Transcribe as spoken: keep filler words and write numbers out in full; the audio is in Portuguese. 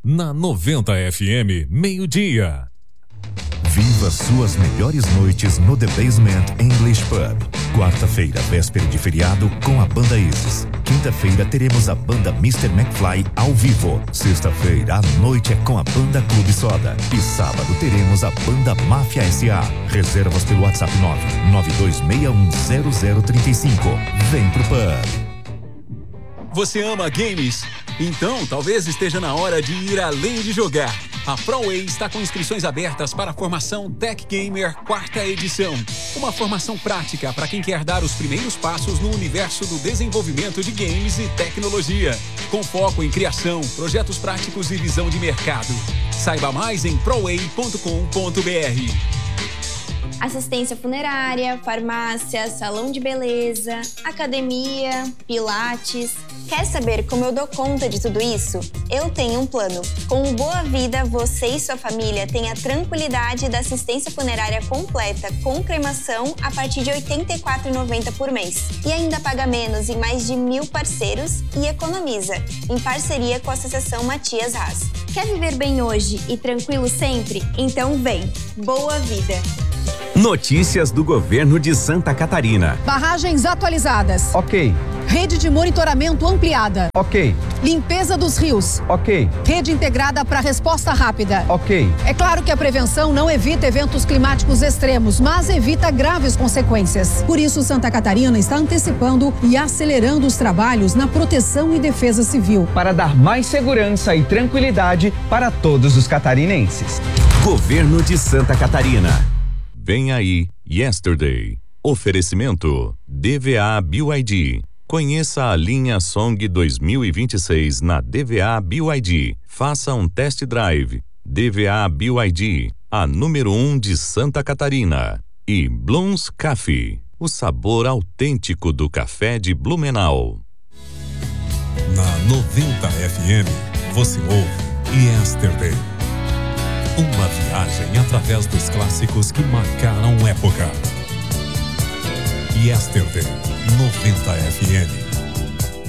Na noventa F M, meio-dia. Viva suas melhores noites no The Basement English Pub. Quarta-feira, véspera de feriado, com a banda Isis. Quinta-feira teremos a banda mister McFly ao vivo. Sexta-feira, à noite é com a banda Clube Soda. E sábado teremos a banda Máfia S A. Reservas pelo WhatsApp nove nove dois seis um zero zero três cinco. Vem pro pub. Você ama games? Então talvez esteja na hora de ir além de jogar. A ProWay está com inscrições abertas para a formação Tech Gamer quarta edição. Uma formação prática para quem quer dar os primeiros passos no universo do desenvolvimento de games e tecnologia. Com foco em criação, projetos práticos e visão de mercado. Saiba mais em proway ponto com ponto b r. Assistência funerária, farmácia, salão de beleza, academia, pilates. Quer saber como eu dou conta de tudo isso? Eu tenho um plano. Com o Boa Vida, você e sua família têm a tranquilidade da assistência funerária completa com cremação a partir de oitenta e quatro reais e noventa centavos por mês. E ainda paga menos em mais de mil parceiros e economiza, em parceria com a Associação Matias Haas. Quer viver bem hoje e tranquilo sempre? Então vem! Boa Vida! Notícias do governo de Santa Catarina. Barragens atualizadas. Ok. Rede de monitoramento ampliada. Ok. Limpeza dos rios. Ok. Rede integrada para resposta rápida. Ok. É claro que a prevenção não evita eventos climáticos extremos, mas evita graves consequências. Por isso, Santa Catarina está antecipando e acelerando os trabalhos na proteção e defesa civil. Para dar mais segurança e tranquilidade para todos os catarinenses. Governo de Santa Catarina. Vem aí, Yesterday. Oferecimento D V A B Y D. Conheça a linha Song dois mil e vinte e seis na D V A B Y D. Faça um test drive. D V A B Y D, a número um de Santa Catarina. E Blooms Coffee, o sabor autêntico do café de Blumenau. Na noventa F M, você ouve Yesterday. Uma viagem através dos clássicos que marcaram época. Yesterday, noventa F M.